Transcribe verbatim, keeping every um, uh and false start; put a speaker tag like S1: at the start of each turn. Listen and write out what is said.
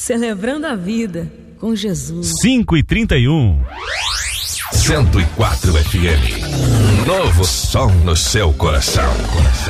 S1: Celebrando a vida com Jesus.
S2: cinco e trinta e um.
S3: cento e quatro F M. Novo som no seu coração.